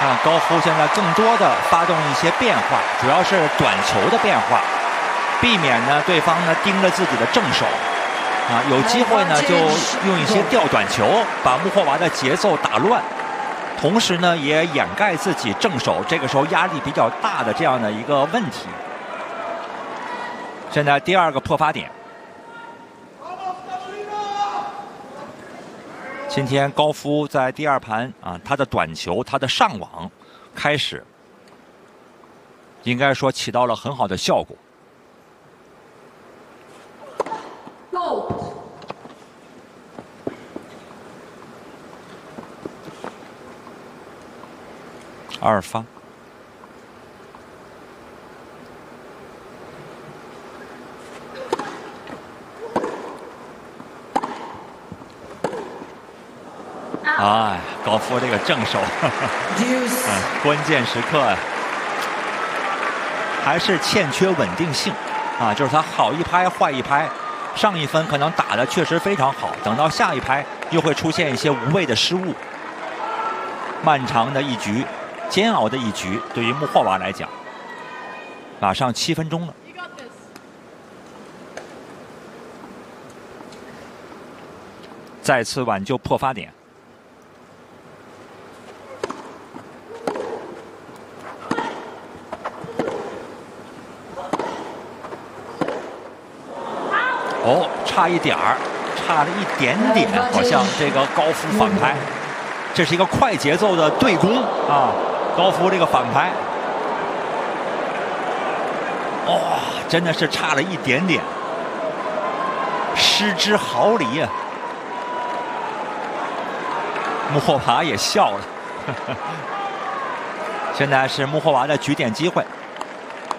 看高夫现在更多的发动一些变化，主要是短球的变化，避免呢对方呢盯着自己的正手。有机会呢就用一些吊短球把穆霍娃的节奏打乱，同时呢也掩盖自己正手这个时候压力比较大的这样的一个问题。现在第2个破发点。今天高夫在第2盘他的短球，他的上网开始，应该说起到了很好的效果。2发。哎，高夫这个正手，关键时刻还是欠缺稳定性就是他好一拍坏一拍，上一分可能打得确实非常好，等到下一拍又会出现一些无谓的失误。漫长的一局，煎熬的一局，对于穆霍娃来讲，马上7分钟了。再次挽救破发点。差一点儿，差了一点点，好像这个高夫反拍，这是一个快节奏的对攻高夫这个反拍，真的是差了一点点，失之毫厘啊！穆霍娃也笑了。现在是穆霍娃的举点机会。